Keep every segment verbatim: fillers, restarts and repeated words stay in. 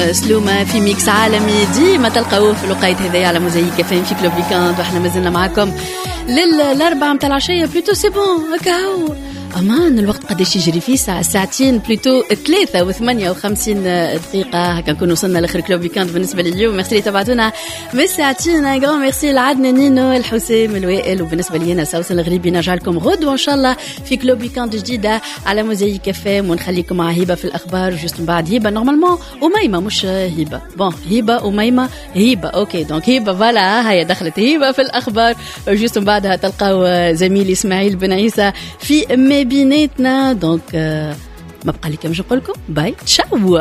سلومة في ميكس عالمي ديما تلقاوه في الوقت هذايا على موزايك فين في كلوب ويكاند، واحنا مازلنا معاكم للأربعة متاع العشية. بلوتو سي بون هكاهو أمان الوقت قداش يجري فيه، ساعة ساعتين بلوتو ثلاثة وثمانية وخمسين دقيقة هكا نكون وصلنا لآخر كلوب ويكاند بالنسبة لليوم. ميرسي اللي تبعتونا بالساعتين، ان غران ميرسي لعدنا نينو الحسام الوائل، وبالنسبة لي أنا سوسن الغريبي نرجع لكم غد وإن شاء الله في كلوب ويكاند جديدة على موزايك كافيه، ونخليكم مع هبة في الأخبار جوست من بعد هبة نورمالمون وميمة مش هبة بون هبة وميمة هبة أوكي دونك هبة فوالا هيا دخلت هبة في الأخبار جوست من بعدها تلقاو زميلي إسماعيل بن عيسى في بيناتنا دونك euh, ما بقى لي كم نقول لكم باي تشاو.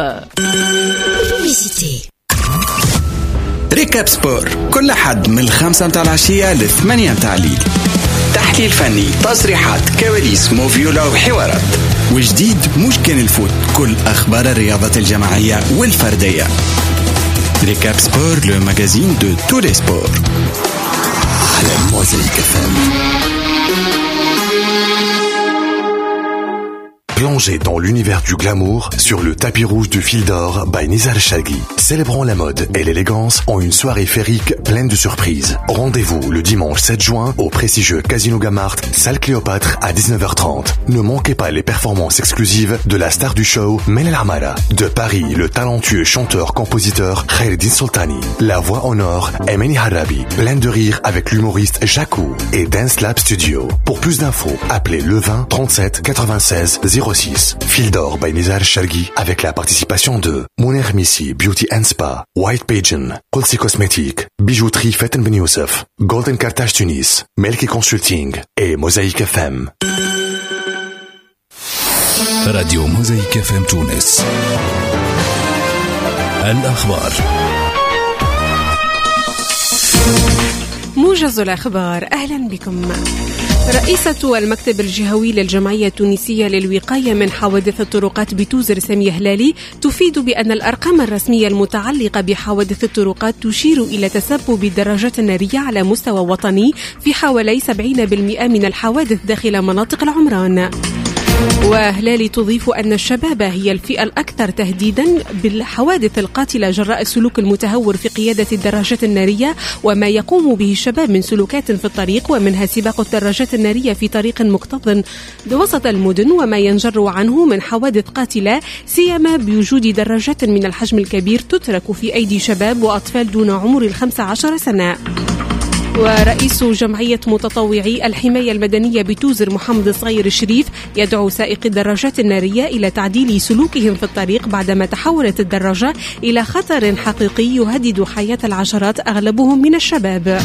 ريكاب سبور كل حد من الخمسة متاع العشية للثمانية متاع الليل، تحليل فني، تصريحات، كواليس، موفيولا وحوارات، وجديد مش كان الفوت، كل أخبار الرياضة الجماعية والفردية. ريكاب سبور لو ماغازين دو تو لي سبور على موزايك فام. Plongez dans l'univers du glamour sur le tapis rouge du Fil d'Or by Nizar Chalgui. Célébrons la mode et l'élégance en une soirée féerique pleine de surprises. Rendez-vous le dimanche sept juin au prestigieux Casino Gamart, salle Cléopâtre à dix-neuf heures trente. Ne manquez pas les performances exclusives de la star du show, Mel Amara. De Paris, le talentueux chanteur-compositeur Khaireddine Soltani. La voix en or, Emeni Harabi. Pleine de rire avec l'humoriste Jacou et Dance Lab Studio. Pour plus d'infos, appelez le vingt trente-sept quatre-vingt-seize zéro six. Fil d'Or by Nizar Chalgui avec la participation de Mouner Missi Beauty and Spa, White Pigeon, Qudsi Cosmétique, Bijouterie Faten Ben Youssef, Golden Cartage Tunis, Melki Consulting et Mosaïque F M. راديو موزايك اف ام تونس. الأخبار. موجز الأخبار، أهلا بكم. رئيسة المكتب الجهوي للجمعية التونسية للوقاية من حوادث الطرقات بتوزر سامية هلالي تفيد بأن الأرقام الرسمية المتعلقة بحوادث الطرقات تشير إلى تسبب الدراجات النارية على مستوى وطني في حوالي سبعين بالمئة من الحوادث داخل مناطق العمران. وهلالي تضيف أن الشباب هي الفئة الأكثر تهديدا بالحوادث القاتلة جراء السلوك المتهور في قيادة الدراجات النارية وما يقوم به الشباب من سلوكات في الطريق، ومنها سباق الدراجات النارية في طريق مكتظ بوسط المدن وما ينجر عنه من حوادث قاتلة، سيما بوجود دراجات من الحجم الكبير تترك في أيدي شباب وأطفال دون عمر الخمس عشر سنة. ورئيس جمعية متطوعي الحماية المدنية بتوزر محمد الصغير الشريف يدعو سائقي الدراجات النارية إلى تعديل سلوكهم في الطريق بعدما تحولت الدراجة إلى خطر حقيقي يهدد حياة العشرات أغلبهم من الشباب.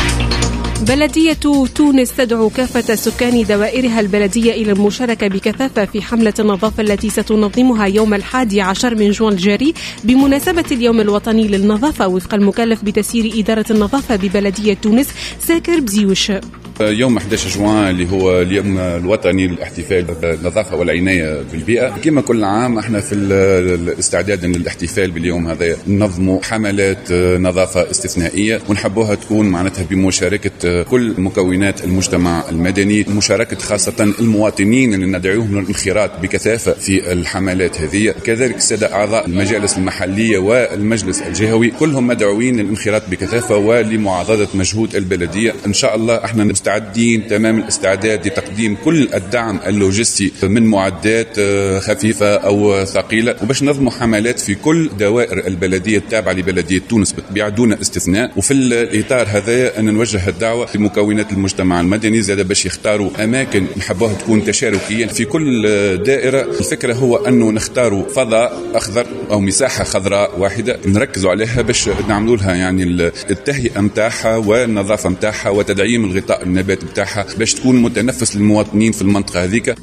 بلدية تونس تدعو كافة سكان دوائرها البلدية إلى المشاركة بكثافة في حملة النظافة التي ستنظمها يوم الحادي عشر من جوان الجاري بمناسبة اليوم الوطني للنظافة، وفق المكلف بتسيير إدارة النظافة ببلدية تونس ساكر بزيوش. يوم أحد عشر جوان اللي هو اليوم الوطني للاحتفال بالنظافة والعناية بالبيئة، كما كل عام احنا في الاستعداد للاحتفال باليوم هذا ننظموا حملات نظافة استثنائية ونحبوها تكون معناتها بمشاركة كل مكونات المجتمع المدني، مشاركة خاصة المواطنين اللي ندعوهم للانخراط بكثافة في الحملات هذه، كذلك السادة أعضاء المجالس المحلية والمجلس الجهوي كلهم مدعوين للانخراط بكثافة ولمعاضدة مجهود البلدية. إن شاء الله احنا مستعدين تمام الاستعداد لتقديم كل الدعم اللوجستي من معدات خفيفة أو ثقيلة، وباش نظموا حملات في كل دوائر البلدية التابعة لبلدية تونس بالطبيعة دون استثناء. وفي الإطار هذا أن نوجه الدعوة لمكونات المجتمع المدني زاد باش يختاروا أماكن نحبوها تكون تشاركية في كل دائرة. الفكرة هو أنه نختاروا فضاء أخضر أو مساحة خضراء واحدة نركزوا عليها باش نعملوا لها يعني التهيئة متاعها والنظافة متاعها وتدعيم الغطاء النبات بتاعها باش تكون متنفس للمواطنين في المنطقة هذيك.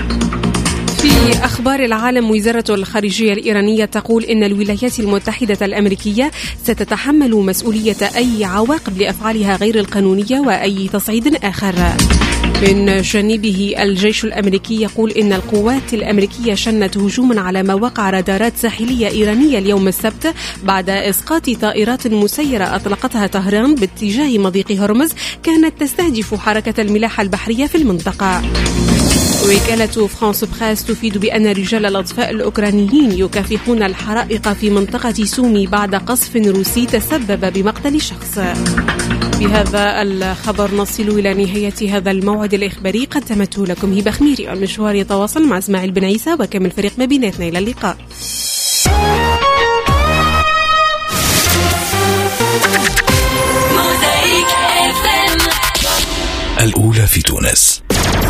في أخبار العالم، وزارة الخارجية الإيرانية تقول إن الولايات المتحدة الأمريكية ستتحمل مسؤولية أي عواقب لأفعالها غير القانونية وأي تصعيد آخر. من جانبه الجيش الأمريكي يقول إن القوات الأمريكية شنت هجوما على مواقع رادارات ساحلية إيرانية اليوم السبت بعد إسقاط طائرات مسيرة أطلقتها طهران باتجاه مضيق هرمز كانت تستهدف حركة الملاحة البحرية في المنطقة. وكالة فرانس بريس تفيد بأن رجال الأطفاء الأوكرانيين يكافحون الحرائق في منطقة سومي بعد قصف روسي تسبب بمقتل شخص. بهذا الخبر نصل إلى نهاية هذا الموعد الإخباري. قدمته لكم هبة خميري، والمشوار يتواصل مع اسماعيل بن عيسى وكامل فريق ما بيناتنا. إلى اللقاء. الأولى في تونس.